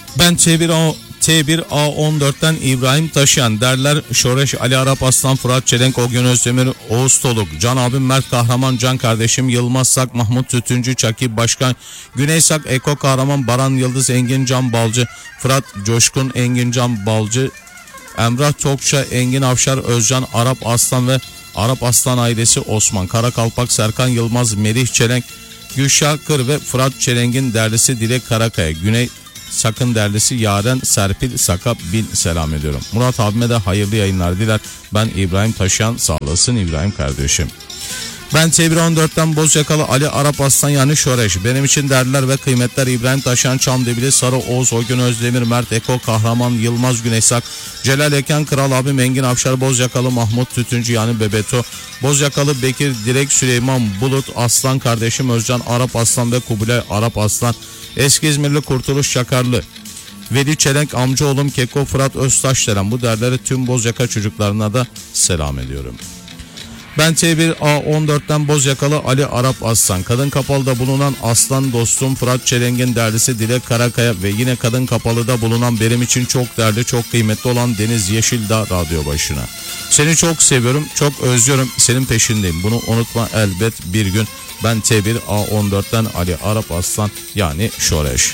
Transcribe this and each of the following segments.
Ben T1A14'ten İbrahim Taşıyan, derler Şoreş, Ali Arap Aslan, Fırat Çelenk, Ogün Özdemir, Oğuz Toluk, Can abim, Mert Kahraman, Can kardeşim, Yılmaz Sak, Mahmut Tütüncü, Çakip Başkan, Güney Sak, Eko Kahraman, Baran Yıldız, Engin Can Balcı, Fırat Coşkun, Engin Can Balcı, Emrah Tokça, Engin Avşar, Özcan, Arap Aslan ve Arap Aslan ailesi, Osman Karakalpak, Serkan Yılmaz, Melih Çelenk, Gülşah Kır ve Fırat Çelenk'in derlisi Dilek Karakaya, Güney Sakın derlisi Yaren Serpil Sak'a bin selam ediyorum. Murat abime de hayırlı yayınlar diler. Ben İbrahim Taşıyan, sağ olasın İbrahim kardeşim. Ben T114'ten Bozyakalı Ali Arap Aslan yani Şoreş. Benim için değerler ve kıymetler İbrahim Taşıyan, Çamdebili, Sarı Oğuz, Ogün Özdemir, Mert Eko Kahraman, Yılmaz Güneysak, Celal Eken, Kral abim, Engin Avşar, Bozyakalı Mahmut Tütüncü yani Bebeto, Bozyakalı Bekir, Direk Süleyman Bulut, Aslan kardeşim Özcan Arap Aslan ve Kubilay Arap Aslan, Eski İzmirli Kurtuluş Çakarlı, Veli Çelenk, amcaoğlum Keko, Fırat Öztaşdelen, bu derleri tüm Bozyaka çocuklarına da selam ediyorum. Ben T1A14'ten Bozyakalı Ali Arap Aslan, Kadın Kapalı'da bulunan Aslan dostum Fırat Çelenk'in derlisi Dilek Karakaya ve yine Kadın Kapalı'da bulunan benim için çok değerli, çok kıymetli olan Deniz Yeşildağ radyo başına. Seni çok seviyorum, çok özlüyorum, senin peşindeyim, bunu unutma elbet bir gün. Ben T1A14'ten Ali Arap Aslan yani Şoreş.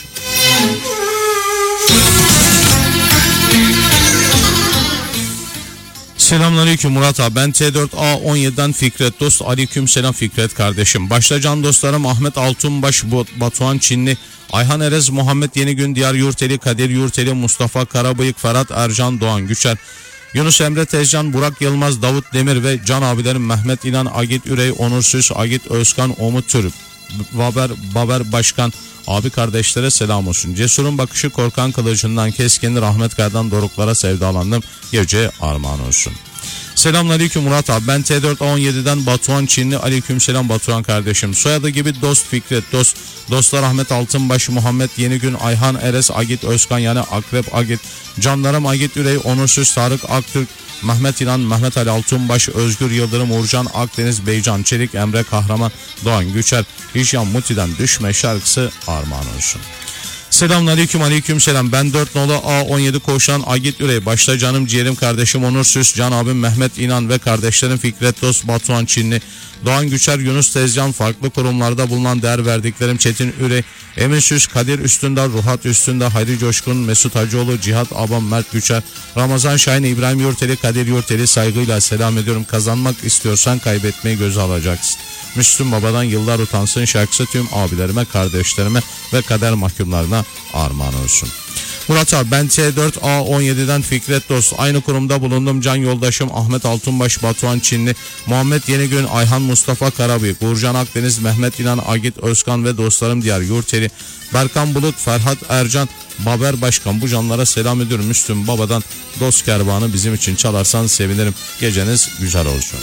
Selamünaleyküm Murat abi. Ben T4A17'den Fikret Dost. Aleyküm selam Fikret kardeşim. Başta can dostlarım Ahmet Altunbaş, Batuhan Çinli, Ayhan Erez, Muhammed Yenigün, Diyar Yurteli, Kadir Yurteli, Mustafa Karabıyık, Ferhat Ercan, Doğan Güçer, Yunus Emre Tezcan, Burak Yılmaz, Davut Demir ve can abilerim Mehmet İnan, Agit Ürey, Onur Süs, Agit Özkan, Umut Türk, Baber Başkan, abi kardeşlere selam olsun. Cesurun bakışı korkan kılıcından, keskin Rahmet Kaya'dan doruklara sevdalandım. Gece armağan olsun. Selamünaleyküm Murat abi. Ben T4A17'den Batuhan Çinli. Aleykümselam Batuhan kardeşim. Soyadı gibi Dost Fikret Dost. Dostlar Ahmet Altınbaş, Muhammed Yenigün, Ayhan Eres, Agit Özkan yani Akrep Agit, canlarım Agit Ürey, Onursuz Tarık Aktürk, Mehmet İnan, Mehmet Ali Altunbaş, Özgür Yıldırım, Uğurcan Akdeniz, Beycan Çelik, Emre Kahraman, Doğan Güçer, Hicyan Muti'den Düşme şarkısı armağan olsun. Selamünaleyküm, aleykümselam. Ben 4 nolu A17 koşan Agit Ürey. Başta canım ciğerim kardeşim Onur Süs, can abim Mehmet İnan ve kardeşlerim Fikret Dost, Batuhan Çinli, Doğan Güçer, Yunus Tezcan, farklı kurumlarda bulunan değer verdiklerim Çetin Ürey, Emin Süs, Kadir Üstündar, Ruhat Üstündar, Hayri Coşkun, Mesut Hacıoğlu, Cihat Abam, Mert Güçer, Ramazan Şahin, İbrahim Yurteli, Kadir Yurteli saygıyla selam ediyorum. Kazanmak istiyorsan kaybetmeyi göze alacaksın. Müslüm Baba'dan Yıllar Utansın şarkısı tüm abilerime, kardeşlerime ve kader mahkumlarına armağan olsun. Murat abi, ben T4A17'den Fikret Dost. Aynı kurumda bulundum can yoldaşım Ahmet Altunbaş, Batuhan Çinli, Muhammed Yenigün, Ayhan Mustafa Karabıyık, Uğurcan Akdeniz, Mehmet İnan, Agit Özkan ve dostlarım Diyar Yurteli, Berkan Bulut, Ferhat Ercan, Baber Başkan, bu canlara selam ediyorum. Müslüm Baba'dan Dost Kervanı bizim için çalarsan sevinirim. Geceniz güzel olsun.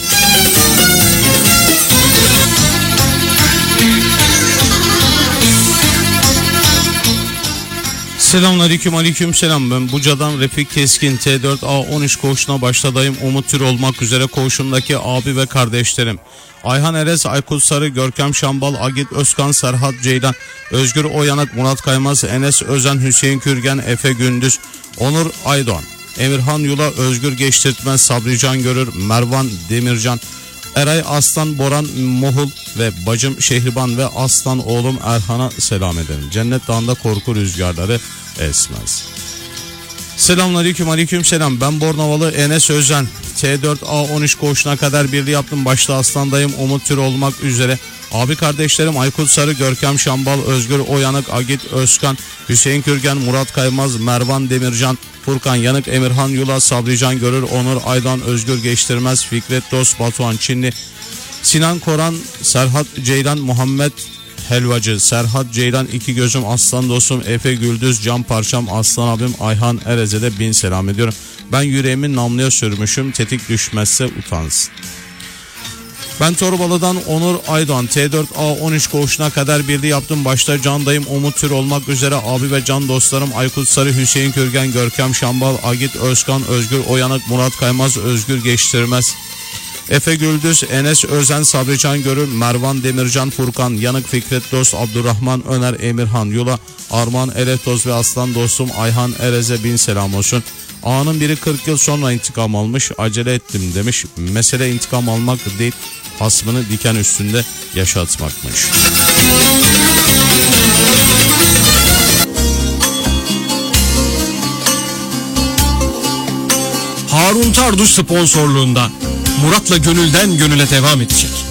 Selamünaleyküm, aleykümselam. Ben Buca'dan Refik Keskin, T4A13 koğuşuna başladayım. Umut Tür olmak üzere koğuşumdaki abi ve kardeşlerim Ayhan Eres, Aykut Sarı, Görkem Şambal, Agit Özkan, Serhat Ceylan, Özgür Oyanak, Murat Kaymaz, Enes Özen, Hüseyin Kürgen, Efe Gündüz, Onur Aydoğan, Emirhan Yula, Özgür Geçtirtmez, Sabrican Görür, Mervan Demircan, Eray Aslan, Boran Mohul ve bacım Şehriban ve aslan oğlum Erhan'a selam ederim. Cennet Dağı'nda korku rüzgarları esmez. Selamünaleyküm, aleykümselam. Ben Bornovalı Enes Özen. T4A13 koğuşuna kadar birliği yaptım. Başta Aslan'dayım. Umut Tür olmak üzere. Abi kardeşlerim Aykut Sarı, Görkem Şambal, Özgür Oyanık, Agit Özkan, Hüseyin Kürgen, Murat Kaymaz, Mervan Demircan, Furkan Yanık, Emirhan Yula, Sabrican Görür, Onur Aydan, Özgür Geçtirmez, Fikret Dost, Batuhan Çinli, Sinan Koran, Serhat Ceylan, Muhammed Helvacı, Serhat Ceylan, iki gözüm aslan dostum Efe Güldüz, can parçam aslan abim Ayhan Erez'e de bin selam ediyorum. Ben yüreğimi namluya sürmüşüm, tetik düşmezse utansın. Ben Torbalı'dan Onur Aydoğan, T4A13 koğuşuna kadar birliği yaptım. Başta can dayım Umut Tür olmak üzere abi ve can dostlarım Aykut Sarı, Hüseyin Kürgen, Görkem Şambal, Agit Özkan, Özgür Oyanık, Murat Kaymaz, Özgür Geçtirmez, Efe Güldüz, Enes Özen, Sabrican Görür, Mervan Demircan, Furkan Yanık, Fikret Dost, Abdurrahman Öner, Emirhan Yula, Arman Eretoz ve aslan dostum Ayhan Erez'e bin selam olsun. Ağanın biri 40 yıl sonra intikam almış, acele ettim demiş. Mesele intikam almak değil, hasmını diken üstünde yaşatmakmış. Harun Tarduş sponsorluğunda Murat'la gönülden gönüle devam edecek.